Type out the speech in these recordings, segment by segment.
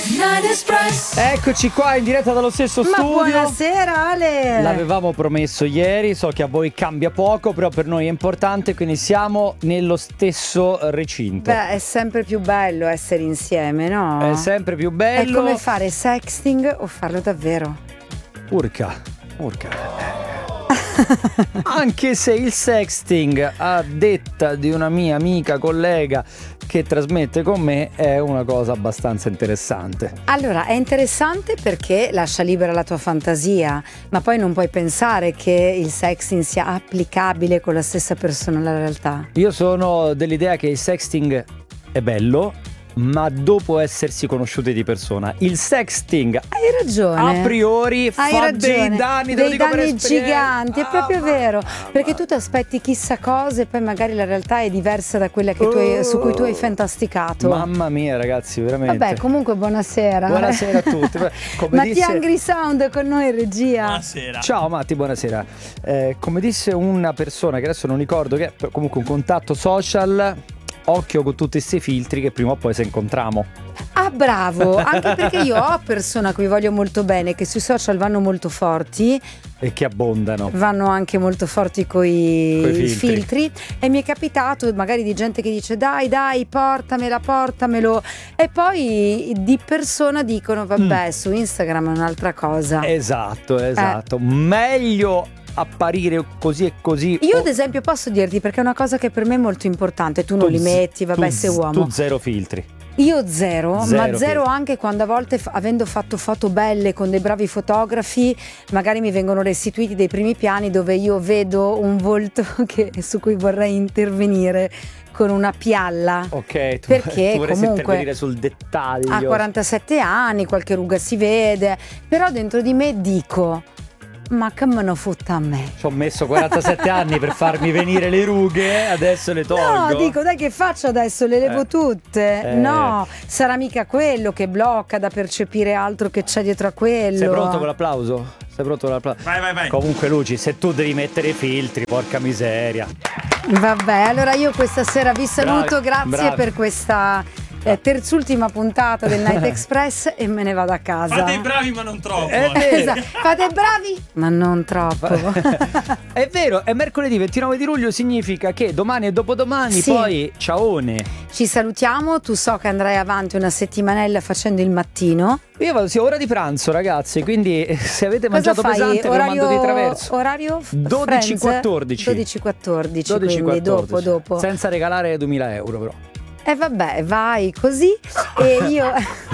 Night Express. Eccoci qua in diretta dallo stesso Ma studio. buonasera Ale. L'avevamo promesso ieri, so che a voi cambia poco, però per noi è importante, quindi siamo nello stesso recinto. Beh, è sempre più bello essere insieme, no? È sempre più bello. È come fare sexting o farlo davvero. Urca. Anche se il sexting, a detta di una mia amica collega che trasmette con me, è una cosa abbastanza interessante. Allora, è interessante perché lascia libera la tua fantasia, ma poi non puoi pensare che il sexting sia applicabile con la stessa persona alla realtà. Io sono dell'idea che il sexting è bello, ma dopo essersi conosciuti di persona. Il sexting Hai ragione. a priori Hai fa ragione. dei danni, te lo dei dico per danni esperienza. giganti, è proprio vero. Perché tu ti aspetti chissà cosa e poi magari la realtà è diversa da quella che su cui tu hai fantasticato. Mamma mia, ragazzi, veramente. Vabbè, comunque buonasera. Buonasera a tutti. Come Matti disse... Angry Sound con noi in regia. Buonasera. Ciao Matti, buonasera. Come disse una persona che adesso non ricordo, che è comunque un contatto social, occhio con tutti questi filtri che prima o poi se incontriamo. Ah, bravo, anche perché io ho persone a cui voglio molto bene, che sui social vanno molto forti, E che abbondano. vanno anche molto forti coi Coi filtri. E mi è capitato magari di gente che dice dai, portamelo, e poi di persona dicono vabbè, su Instagram è un'altra cosa. Esatto. Meglio apparire così e così. Io ad esempio posso dirti, perché è una cosa che per me è molto importante, tu non li metti, vabbè, sei uomo. Tu zero filtri. Io zero, ma Zero zero filtri. anche quando a volte avendo fatto foto belle con dei bravi fotografi, magari mi vengono restituiti dei primi piani dove io vedo un volto su cui vorrei intervenire con una pialla. Ok, tu Perché vorresti comunque intervenire sul dettaglio. Ha 47 anni, qualche ruga si vede, però dentro di me dico ma che me ne fotta a me? Ci ho messo 47 anni per farmi venire le rughe, adesso le tolgo. No, dico dai, che faccio adesso? Le levo tutte. No, sarà mica quello che blocca da percepire altro che c'è dietro a quello. Sei pronto con l'applauso? Vai. Comunque Luci, se tu devi mettere i filtri, porca miseria. Vabbè, allora io questa sera vi saluto, Bravi, grazie bravi. per questa terzultima puntata del Night Express e me ne vado a casa. Fate i bravi ma non troppo. Esatto. Fate bravi, ma non troppo. È vero, è mercoledì 29 di luglio, significa che domani e dopodomani Sì. poi ciaone. Ci salutiamo, tu so che andrai avanti una settimanella facendo il mattino. Io vado, sì, ora di pranzo ragazzi, quindi se avete Cosa mangiato fai? pesante ve lo mando di traverso. Orario 12:14. 12:14, quindi dopo. Senza regalare 2000 euro però. E vabbè, vai così e io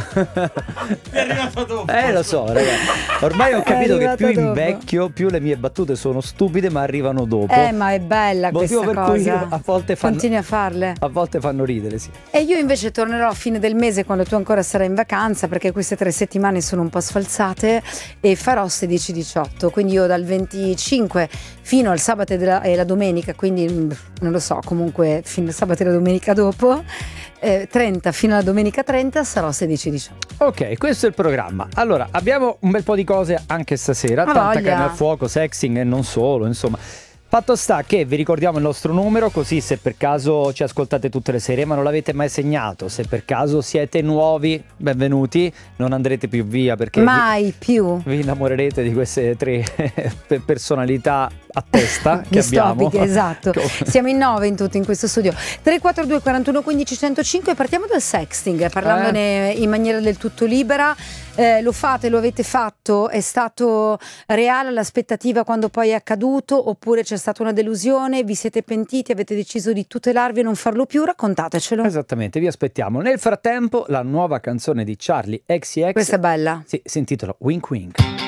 È arrivato dopo. Lo so ragazzi, ormai ho capito che arrivato più dopo. invecchio, più le mie battute sono stupide ma arrivano dopo. ma è bella Motivo questa per cui cosa. a volte fanno, Continui a farle. a volte fanno ridere, sì. E io invece tornerò a fine del mese quando tu ancora sarai in vacanza, perché queste 3 settimane sono un po' sfalsate, e farò 16-18, quindi io dal 25 fino al sabato e la domenica, quindi non lo so, comunque fino al sabato e la domenica dopo, 30 fino alla domenica 30 sarò 16-18. Ok, questo è il programma. Allora, abbiamo un bel po' di cose anche stasera, Ma tanta voglia. carne al fuoco, sexing e non solo, insomma. Fatto sta che vi ricordiamo il nostro numero, così se per caso ci ascoltate tutte le sere ma non l'avete mai segnato, se per caso siete nuovi, benvenuti, non andrete più via perché Mai più. vi innamorerete di queste 3 personalità a testa che abbiamo. Distopiche, esatto. Siamo in 9 in tutto in questo studio. 342 41 15 105. Partiamo dal sexting, parlandone in maniera del tutto libera. Lo fate, lo avete fatto? È stato reale l'aspettativa quando poi è accaduto, oppure c'è stata una delusione? Vi siete pentiti, avete deciso di tutelarvi e non farlo più? Raccontatecelo. Esattamente, vi aspettiamo. Nel frattempo la nuova canzone di Charlie XCX, Questa è bella. sì, si intitola Wink Wink.